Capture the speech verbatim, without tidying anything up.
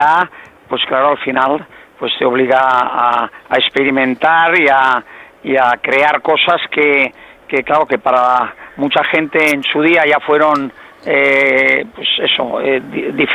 pues claro, al final pues te obliga a, a experimentar y a, y a crear cosas que, que, claro, que para mucha gente en su día ya fueron, eh, pues eso, eh, diferentes.